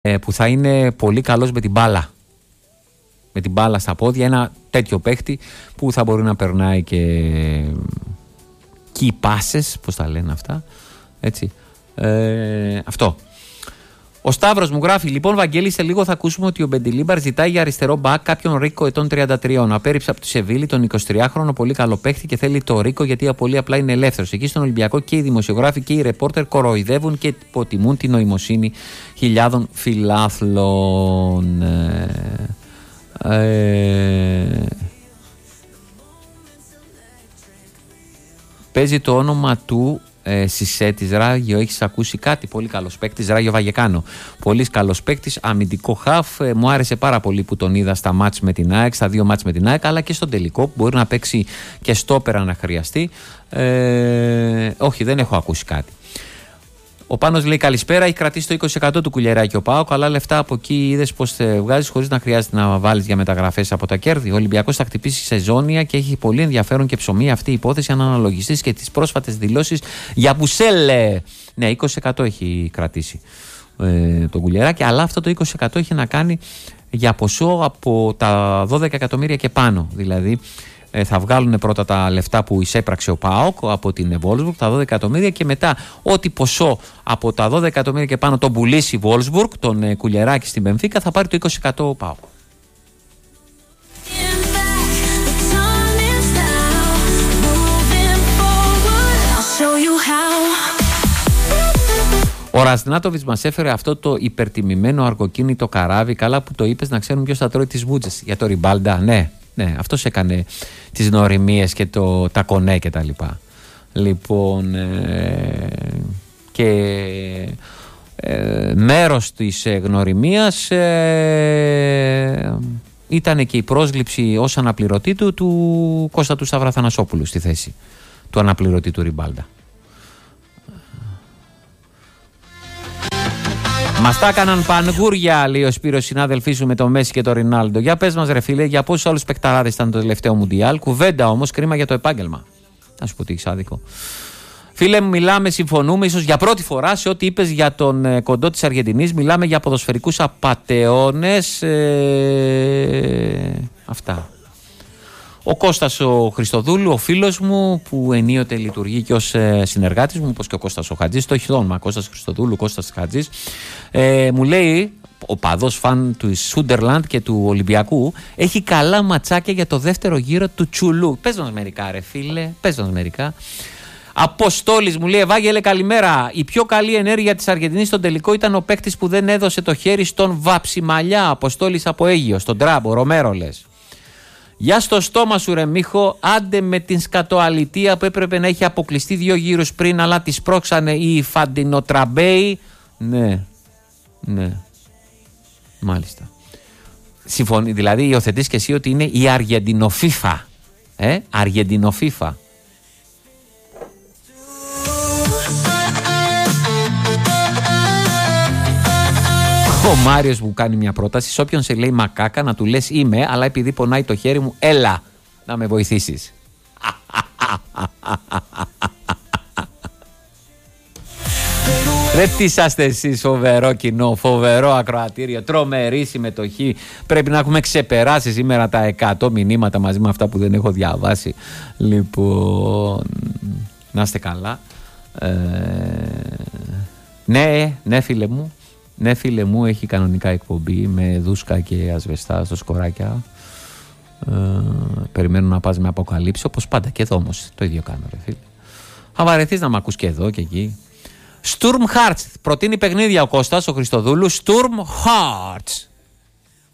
που θα είναι πολύ καλός με την μπάλα. Με την μπάλα στα πόδια, ένα τέτοιο παίχτη που θα μπορεί να περνάει και key passes, πώς τα λένε αυτά, έτσι. Αυτό. Ο Σταύρος μου γράφει: λοιπόν, Βαγγέλη, σε λίγο θα ακούσουμε ότι ο Μπεντιλίμπαρ ζητάει για αριστερό μπακ κάποιον Ρίκο ετών 33. Απέρριψε από τη Σεβίλη τον 23χρονο πολύ καλό παίχτη και θέλει το Ρίκο γιατί πολύ απλά είναι ελεύθερος. Εκεί στον Ολυμπιακό και οι δημοσιογράφοι και οι ρεπόρτερ κοροϊδεύουν και υποτιμούν την νοημοσύνη χιλιάδων φιλάθλων. Παίζει το όνομα του Σισέτης Ράγιο, έχεις ακούσει κάτι? Πολύ καλός παίκτης, Ράγιο Βαγεκάνο. Πολύ καλός παίκτης, αμυντικό χαφ. Μου άρεσε πάρα πολύ που τον είδα στα μάτς με την ΑΕΚ, στα 2 μάτς με την ΑΕΚ, αλλά και στον τελικό που μπορεί να παίξει και στόπερα να χρειαστεί. Όχι, δεν έχω ακούσει κάτι. Ο Πάνος λέει: καλησπέρα, έχει κρατήσει το 20% του κουλιεράκι ο ΠΑΟΚ, αλλά λεφτά από εκεί είδες πως βγάζεις χωρίς να χρειάζεται να βάλεις για μεταγραφές από τα κέρδη. Ο Ολυμπιακός θα χτυπήσει σεζόνια και έχει πολύ ενδιαφέρον και ψωμί αυτή η υπόθεση αν αναλογιστείς και τις πρόσφατες δηλώσεις για Μπουσέλε. Ναι, 20% έχει κρατήσει το κουλιεράκι, αλλά αυτό το 20% έχει να κάνει για ποσό από τα 12 εκατομμύρια και πάνω. Δηλαδή θα βγάλουν πρώτα τα λεφτά που εισέπραξε ο ΠΑΟΚ από την Wolfsburg, τα 12 εκατομμύρια, και μετά ό,τι ποσό από τα 12 εκατομμύρια και πάνω τον πουλήσει η Wolfsburg, τον κουλιεράκι στην Μπενφίκα, θα πάρει το 20% ο ΠΑΟΚ. Ο Ρασνάτοβιτς μας έφερε αυτό το υπερτιμημένο αργοκίνητο καράβι. Καλά που το είπες, να ξέρουν ποιος θα τρώει τις βούτζες. Για το Ριμπάλντα, ναι, αυτός έκανε τις νοημίες και τα κονέ και τα λοιπά. Λοιπόν, και μέρος της γνωριμίας ήταν και η πρόσληψη ως αναπληρωτή του Κώστα του Σταυραθανασόπουλου στη θέση του αναπληρωτή του Ριμπάλντα. Μας τα έκαναν πανγούρια, λέει ο Σπύρος, συνάδελφοί σου με τον Μέση και τον Ρινάλντο. Για πες μας, ρε φίλε, για πόσους άλλους παικταράδες ήταν το τελευταίο Μουντιάλ? Κουβέντα όμως, κρίμα για το επάγγελμα. Να σου πω τι έχεις άδικο. Φίλε μου, μιλάμε, συμφωνούμε, ίσως για πρώτη φορά σε ό,τι είπες για τον κοντό της Αργεντινής. Μιλάμε για ποδοσφαιρικούς απατεώνες. Αυτά. Ο Κώστας ο Χριστοδούλου, ο φίλος μου, που ενίοτε λειτουργεί και ως συνεργάτης μου, όπως και ο Κώστας ο Χατζής, το έχει όνομα, Κώστας Χριστοδούλου, Κώστας Χατζής, μου λέει, ο παδός φαν του Σούντερλαντ και του Ολυμπιακού, έχει καλά ματσάκια για το δεύτερο γύρο του Τσουλού. Πες μας μερικά, ρε φίλε, πες μας μερικά. Αποστόλης μου λέει: Ευάγγελε, καλημέρα. Η πιο καλή ενέργεια της Αργεντινής στον τελικό ήταν ο παίκτης που δεν έδωσε το χέρι στον Βαψιμαλιά. Αποστόλης από Αίγυο, στον Τράμπο, Ρομέρο λες. Γεια στο στόμα σου, ρε Μίχο. Άντε με την σκατοαλητία που έπρεπε να έχει αποκλειστεί 2 γύρους πριν, αλλά τη πρόξανε οι Φαντινοτραμπέοι. Ναι. Μάλιστα. Συμφωνεί, δηλαδή υιοθετείς και εσύ ότι είναι η Αργεντινοφίφα. Αργεντινοφίφα. Ο Μάριος μου κάνει μια πρόταση. Σε όποιον σε λέει μακάκα να του λες είμαι, αλλά επειδή πονάει το χέρι μου, έλα να με βοηθήσεις. Ρε τι είσαστε εσείς, φοβερό κοινό, φοβερό ακροατήριο, τρομερή συμμετοχή. Πρέπει να έχουμε ξεπεράσει σήμερα τα 100 μηνύματα μαζί με αυτά που δεν έχω διαβάσει. Λοιπόν, να είστε καλά. Ναι φίλε μου. Ναι φίλε μου, έχει κανονικά εκπομπή με Δούσκα και Ασβεστά στο Σκοράκια. Περιμένω να πας με αποκαλύψεις, όπως πάντα και εδώ όμως το ίδιο κάνω, ρε φίλε. Θα βαρεθείς να μ' ακούς και εδώ και εκεί. Sturm Hearts, προτείνει παιχνίδια ο Κώστας ο Χριστοδούλου. Sturm Hearts.